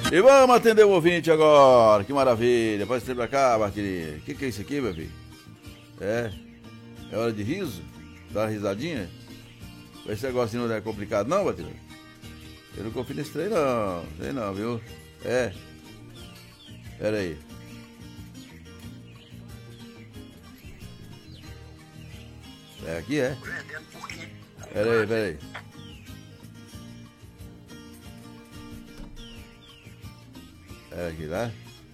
E vamos atender o ouvinte agora, que maravilha. Pode ser pra cá, Martirinha. O que é isso aqui, meu filho? É hora de riso? Dá uma risadinha? Esse negocinho não é complicado não, Martirinha? Eu não confio nesse trem não, sei não, viu? Pera aí. Aqui é. Pera aí. Aqui lá.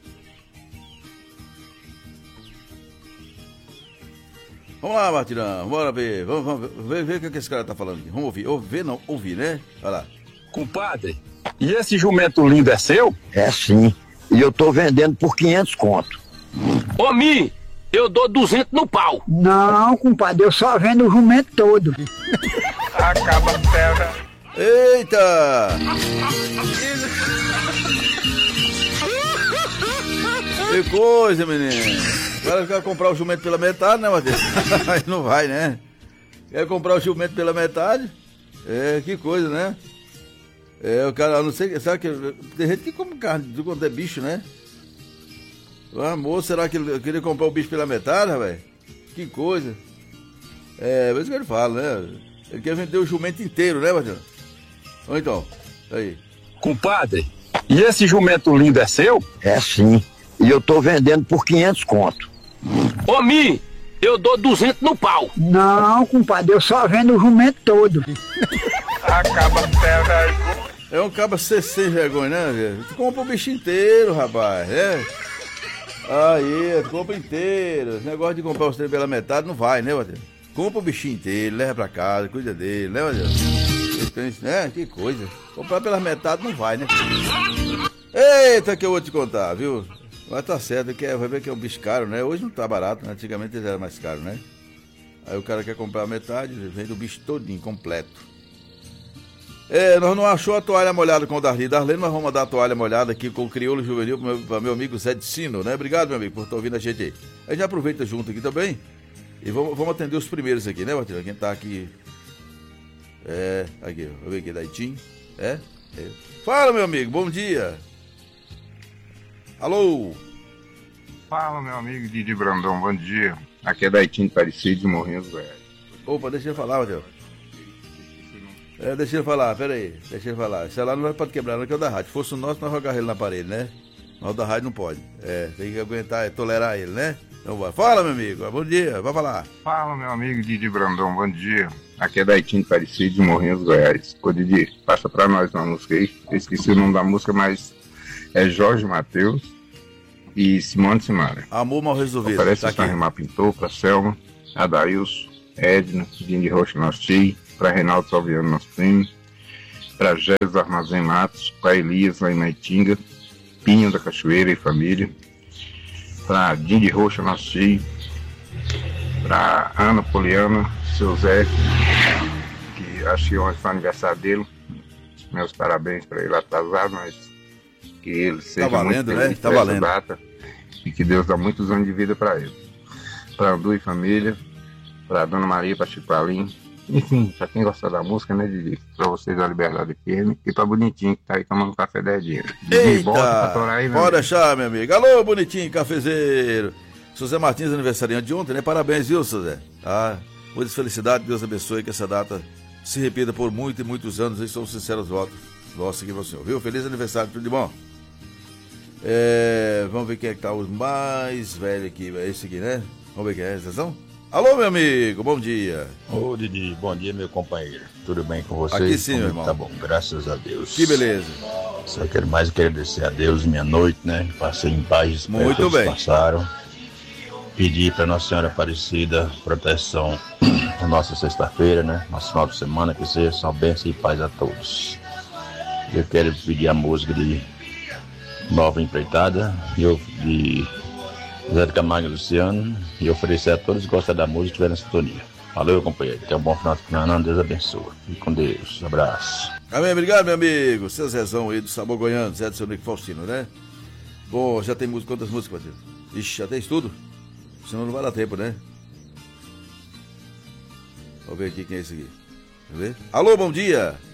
Vamos lá, Martirão, bora ver. Vamos ver o que esse cara tá falando aqui. Vamos ouvir. Ouvir, né? Olha lá. Compadre, e esse jumento lindo é seu? É sim. E eu tô vendendo por 500 conto. Ô, Mi, eu dou 200 no pau. Não, compadre, eu só vendo o jumento todo. Acaba terra. Eita! Que coisa, menino. O cara quer comprar o jumento pela metade, né, Matheus? Aí não vai, né? Quer comprar o jumento pela metade? Que coisa, né? O cara, não sei, sabe que tem gente que come carne de quando é bicho, né? Amor, será que ele queria comprar o bicho pela metade, velho? Que coisa. Por isso que ele fala, né? Ele quer vender o jumento inteiro, né, Matheus? Ou então, aí. Compadre, e esse jumento lindo é seu? É sim. E eu tô vendendo por 500 conto. Ô, Mi, eu dou 200 no pau. Não, compadre, eu só vendo o jumento todo. Acaba terra. É um cabo sem vergonha, né, velho? Tu compra o bicho inteiro, rapaz, Aí, tu compra inteiro. Esse negócio de comprar os trem pela metade não vai, né, Matheus? Compra o bichinho inteiro, leva pra casa, cuida dele, né, Matheus? Que coisa. Comprar pela metade não vai, né? Eita, que eu vou te contar, viu? Mas tá certo, vai ver que é um bicho caro, né? Hoje não tá barato, né? Antigamente ele era mais caro, né? Aí o cara quer comprar a metade, vende o bicho todinho, completo. Nós não achou a toalha molhada com o Darlene. Darlene, nós vamos mandar a toalha molhada aqui com o crioulo juvenil para meu amigo Zé de Sino, né? Obrigado, meu amigo, por estar ouvindo a gente aí. A gente aproveita junto aqui também e vamos atender os primeiros aqui, né, Matheus? Quem tá aqui... aqui, vou ver aqui, Daitim. Fala, meu amigo, bom dia. Alô? Fala, meu amigo Didi Brandão, bom dia. Aqui é Daitim Parecido de Morrinhos, velho. Opa, deixa ele falar, Matheus. Deixa ele falar, peraí, deixa ele falar. Esse lá não pode quebrar, não, que é o da rádio. Se fosse o nosso, nós jogávamos ele na parede, né? Mas o da rádio não pode. Tem que aguentar, tolerar ele, né? Então vai. Fala, meu amigo, bom dia, vai falar. Fala, meu amigo Didi Brandão, bom dia. Aqui é Daitim Parecido de Morrinhos, Goiás. Ô, Didi, passa pra nós uma música aí. Eu esqueci o nome da música, mas é Jorge Mateus e Simone Simara. Amor Mal Resolvido. Oferece tá Rimar Pintor, pra Selma, Adailson, Edna, Dini Rocha, nosso tio, pra Reinaldo Salviano, nosso primo, pra Gés Armazém Matos, pra Elias lá em Maitinga, Pinho da Cachoeira e família, pra Dini Rocha, nosso tio, pra Ana Poliana, seu Zé, que acho que ontem foi aniversário dele. Meus parabéns pra ele atrasado, mas que ele seja valendo, muito feliz, né? Tá valendo. data, e que Deus dá muitos anos de vida pra ele. Pra Andu e família, pra Dona Maria, pra Chipalim, enfim, pra quem gosta da música, né, Didi? Pra vocês da Liberdade FM e pra Bonitinho, que tá aí tomando café 10 dias. Eita, aí, pode deixar, meu amigo. Alô, Bonitinho, cafezeiro. José Martins, aniversariante de ontem, né? Parabéns, viu, José? Muitas felicidades, Deus abençoe, que essa data se repita por muitos e muitos anos. Esses são sinceros votos nossos aqui para o senhor, viu? Feliz aniversário, tudo de bom. Vamos ver quem é que tá os mais velhos aqui. É esse aqui, né? Vamos ver quem é, Zezão? Alô, meu amigo, bom dia. Ô, Didi, bom dia, meu companheiro. Tudo bem com vocês? Aqui sim, meu irmão. Tá bom, graças a Deus. Que beleza. Só quero mais agradecer a Deus minha noite, né? Passei em paz, muito bem. Passaram. Pedir para Nossa Senhora Aparecida proteção na nossa sexta-feira, né? Nosso final de semana, que seja só bênção e paz a todos. Eu quero pedir a música de Nova Empreitada, de Zé de Camargo e Luciano, e oferecer a todos que gostam da música e estiverem em sintonia. Valeu, companheiro. Tenha um bom final de semana. Deus abençoe. Fique com Deus. Abraço. Amém, obrigado, meu amigo. Seu Zezão aí do Sabor Goiano, Zé do seu amigo Faustino, né? Bom, já tem música, quantas músicas, Matheus? Ixi, já tem isso tudo? Senão não vai dar tempo, né? Vamos ver aqui quem é esse aqui. Quer ver? Alô, bom dia.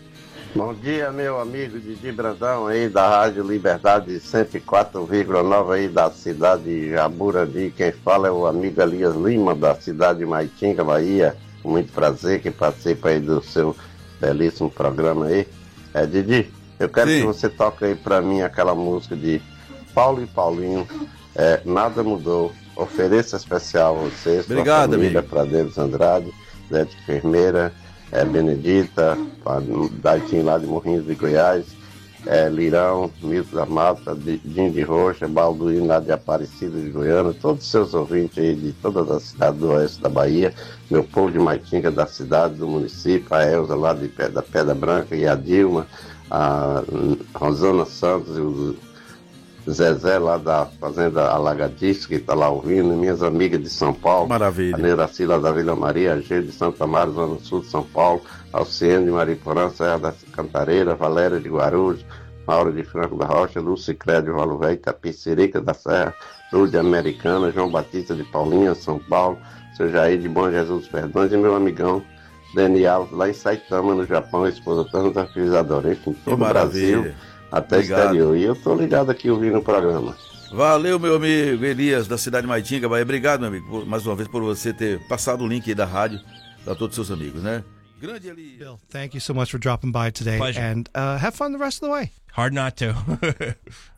Bom dia, meu amigo Didi Brandão aí da Rádio Liberdade 104,9 aí da cidade de Jaburandi. Quem fala é o amigo Elias Lima da cidade de Maitinga, Bahia. Com muito prazer que participa aí do seu belíssimo programa aí. Didi, eu quero que você toque aí pra mim aquela música de Paulo e Paulinho, Nada Mudou. Ofereça especial a vocês, obrigado, família, amigo. Pradeiros Andrade, Zé de Enfermeira, Benedita, Daitinho lá de Morrinhos de Goiás, Lirão, Milton da Mata, Dinho de Rocha, Balduíno lá de Aparecida de Goiânia, todos os seus ouvintes aí de todas as cidades do oeste da Bahia, meu povo de Maitinga da cidade, do município, a Elza lá da Pedra Branca e a Dilma, a Rosana Santos e o Zezé lá da Fazenda Alagadice, que está lá ouvindo, minhas amigas de São Paulo. Maravilha. A Neuraci lá da Vila Maria, a G de Santa Maria, Zona Sul de São Paulo, Alciene de Mariporã, Serra da Cantareira, Valéria de Guarulhos, Mauro de Franco da Rocha, Lúcia Crédio, Valo Velho, Tapicerica da Serra, Luz de Americana, João Batista de Paulinha, São Paulo, seu Jair de Bom Jesus dos Perdões e meu amigão Daniel, lá em Saitama, no Japão, a esposa Tanta Frisadora, em todo o Brasil, até Obrigado. exterior. E eu tô ligado aqui ouvindo o programa. Valeu, meu amigo Elias, da cidade de Maitinga, Bahia. Obrigado, meu amigo, mais uma vez por você ter passado o link aí da rádio para todos os seus amigos, né? Grande Elias. Bill, thank you so much for dropping by today. Pleasure. And have fun the rest of the way. Hard not to.